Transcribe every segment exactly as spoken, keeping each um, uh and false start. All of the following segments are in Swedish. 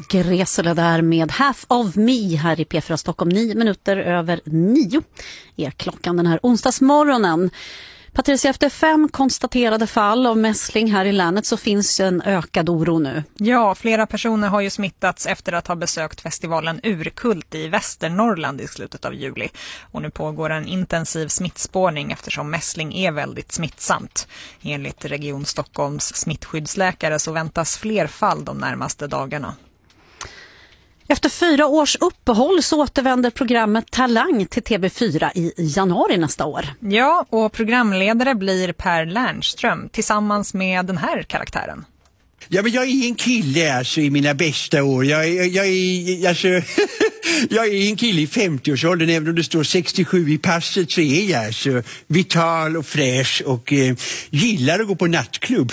Gresele där med Half of Me här i P fyra Stockholm. Nio minuter över nio är klockan den här onsdagsmorgonen. Patricia, efter fem konstaterade fall av mässling här i länet så finns en ökad oro nu. Ja, flera personer har ju smittats efter att ha besökt festivalen Urkult i Västernorrland i slutet av juli. Och nu pågår en intensiv smittspårning eftersom mässling är väldigt smittsamt. Enligt Region Stockholms smittskyddsläkare så väntas fler fall de närmaste dagarna. Efter fyra års uppehåll så återvänder programmet Talang till T V fyra i januari nästa år. Ja, och programledare blir Per Lernström tillsammans med den här karaktären. Ja, men jag är en kille alltså i mina bästa år. Jag, jag, jag, är, alltså, jag är en kille i femtioårsåldern, även om det står sextiosju i passet så är jag alltså vital och fräsch och eh, gillar att gå på nattklubb.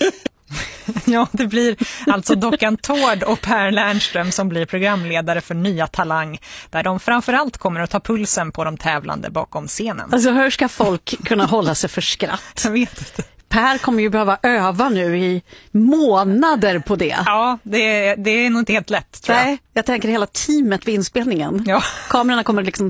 Ja, det blir alltså Dockan Tord och Per Lernström som blir programledare för Nya Talang, där de framförallt kommer att ta pulsen på de tävlande bakom scenen. Alltså hur ska folk kunna hålla sig för skratt? Jag vet inte. Per kommer ju behöva öva nu i månader på det. Ja, det är, det är nog inte helt lätt, tror jag. Nej, jag tänker hela teamet vid inspelningen. Ja. Kamerorna kommer liksom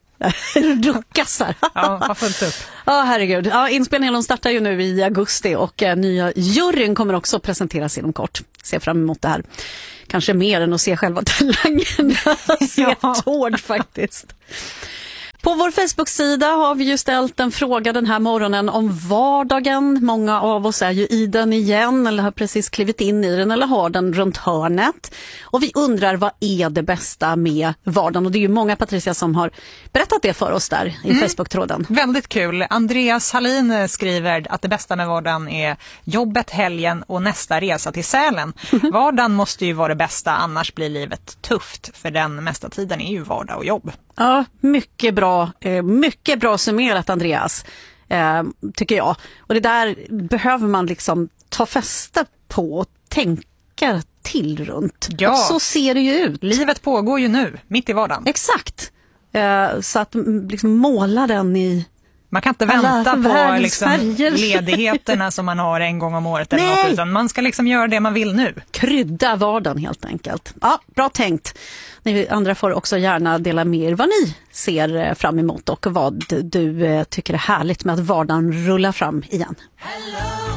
ruckas här. Ja, har fullt upp. Ja, herregud. Ja, inspelningen startar ju nu i augusti och eh, nya juryn kommer också presenteras inom kort. Se fram emot det här. Kanske mer än att se själva talangen. Se Ja. Tord faktiskt. På vår Facebook-sida har vi ju ställt en fråga den här morgonen om vardagen. Många av oss är ju i den igen eller har precis klivit in i den eller har den runt hörnet. Och vi undrar, vad är det bästa med vardagen? Och det är ju många, Patricia, som har berättat det för oss där i mm. Facebook-tråden. Väldigt kul. Andreas Hallin skriver att det bästa med vardagen är jobbet, helgen och nästa resa till Sälen. Vardagen måste ju vara det bästa, annars blir livet tufft. För den mesta tiden är ju vardag och jobb. Ja, mycket bra, mycket bra summerat, Andreas, tycker jag. Och det där behöver man liksom ta fäste på och tänka till runt. Ja. Och så ser det ju ut. Livet pågår ju nu, mitt i vardagen. Exakt. Så att liksom måla den i... Man kan inte vänta på liksom ledigheterna som man har en gång om året eller något, utan man ska liksom göra det man vill nu. Krydda vardagen helt enkelt. Ja, bra tänkt. Ni andra får också gärna dela med er vad ni ser fram emot och vad du tycker är härligt med att vardagen rullar fram igen. Hello.